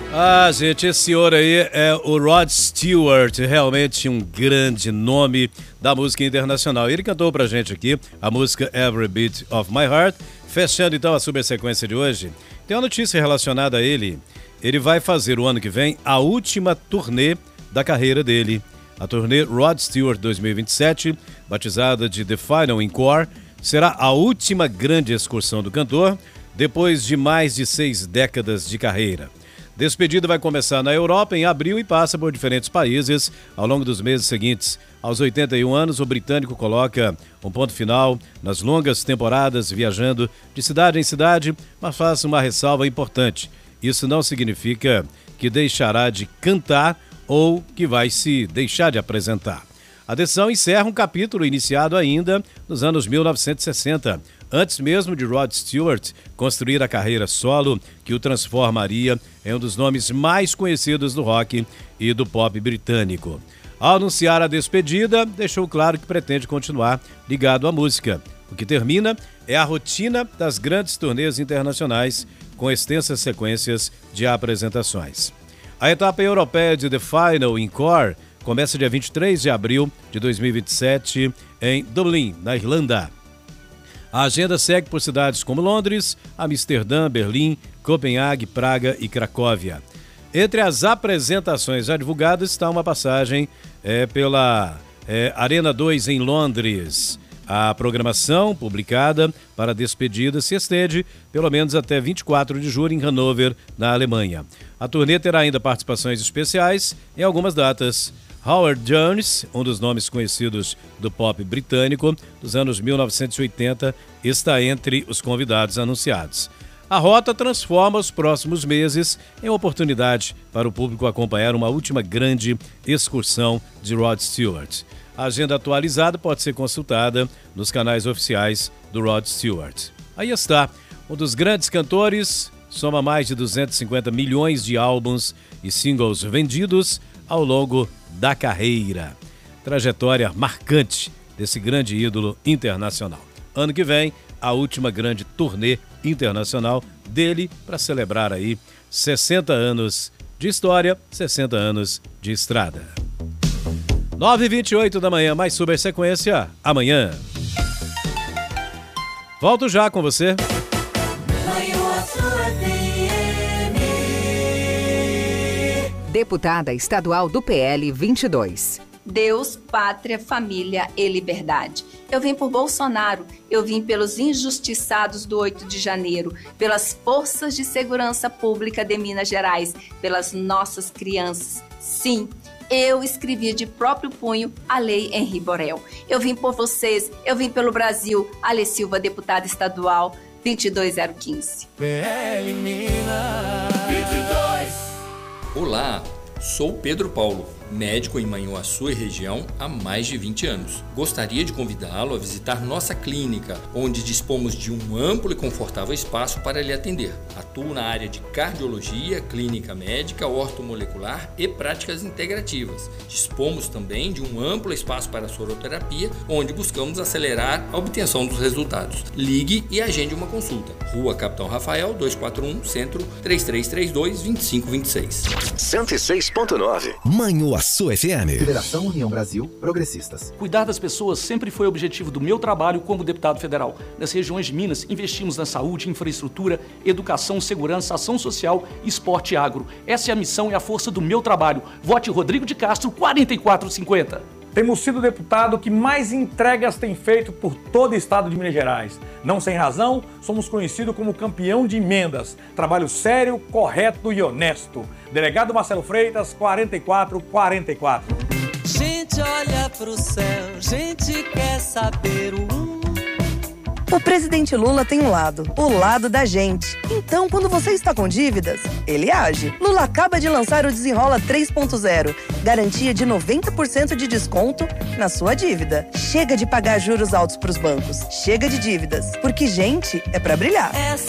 Ah, gente, esse senhor aí é o Rod Stewart, realmente um grande nome da música internacional. Ele cantou pra gente aqui a música Every Beat of My Heart. Fechando então a super sequência de hoje, tem uma notícia relacionada a ele. Ele vai fazer o ano que vem a última turnê da carreira dele. A turnê Rod Stewart 2027, batizada de The Final Encore, será a última grande excursão do cantor depois de mais de 6 décadas de carreira. Despedida vai começar na Europa em abril e passa por diferentes países ao longo dos meses seguintes. Aos 81 anos, o britânico coloca um ponto final nas longas temporadas viajando de cidade em cidade, mas faz uma ressalva importante. Isso não significa que deixará de cantar ou que vai se deixar de apresentar. A decisão encerra um capítulo iniciado ainda nos anos 1960, antes mesmo de Rod Stewart construir a carreira solo que o transformaria em um dos nomes mais conhecidos do rock e do pop britânico. Ao anunciar a despedida, deixou claro que pretende continuar ligado à música. O que termina é a rotina das grandes turnês internacionais, com extensas sequências de apresentações. A etapa europeia de The Final Encore começa dia 23 de abril de 2027 em Dublin, na Irlanda. A agenda segue por cidades como Londres, Amsterdã, Berlim, Copenhague, Praga e Cracóvia. Entre as apresentações já divulgadas está uma passagem pela Arena 2 em Londres. A programação publicada para a despedida se estende pelo menos até 24 de julho em Hannover, na Alemanha. A turnê terá ainda participações especiais em algumas datas. Howard Jones, um dos nomes conhecidos do pop britânico dos anos 1980, está entre os convidados anunciados. A rota transforma os próximos meses em oportunidade para o público acompanhar uma última grande excursão de Rod Stewart. A agenda atualizada pode ser consultada nos canais oficiais do Rod Stewart. Aí está, um dos grandes cantores, soma mais de 250 milhões de álbuns e singles vendidos ao longo da carreira. Trajetória marcante desse grande ídolo internacional. Ano que vem, a última grande turnê internacional dele para celebrar aí 60 anos de história, 60 anos de estrada. 9h28 da manhã, mais super sequência amanhã. Volto já com você. Deputada estadual do PL 22. Deus, pátria, família e liberdade. Eu vim por Bolsonaro, eu vim pelos injustiçados do 8 de janeiro, pelas forças de segurança pública de Minas Gerais, pelas nossas crianças. Sim, eu escrevi de próprio punho a Lei Henri Borel. Eu vim por vocês, eu vim pelo Brasil. Ale Silva, deputada estadual 22015. PL Minas 22. Olá, sou Pedro Paulo, médico em Manhuaçu e região há mais de 20 anos. Gostaria de convidá-lo a visitar nossa clínica, onde dispomos de um amplo e confortável espaço para lhe atender. Atuo na área de cardiologia, clínica médica, ortomolecular e práticas integrativas. Dispomos também de um amplo espaço para soroterapia, onde buscamos acelerar a obtenção dos resultados. Ligue e agende uma consulta. Rua Capitão Rafael, 241, Centro, 3332-2526. 106.9 Manhuaçu FM. Federação União Brasil Progressistas. Cuidar das pessoas sempre foi objetivo do meu trabalho como deputado federal. Nas regiões de Minas, investimos na saúde, infraestrutura, educação, segurança, ação social, esporte e agro. Essa é a missão e a força do meu trabalho. Vote Rodrigo de Castro, 4450. Temos sido o deputado que mais entregas tem feito por todo o estado de Minas Gerais. Não sem razão, somos conhecidos como campeão de emendas. Trabalho sério, correto e honesto. Delegado Marcelo Freitas, 4444. Gente olha pro céu, gente quer saber O presidente Lula tem um lado, o lado da gente. Então, quando você está com dívidas, ele age. Lula acaba de lançar o Desenrola 3.0. Garantia de 90% de desconto na sua dívida. Chega de pagar juros altos para os bancos. Chega de dívidas. Porque gente é pra brilhar.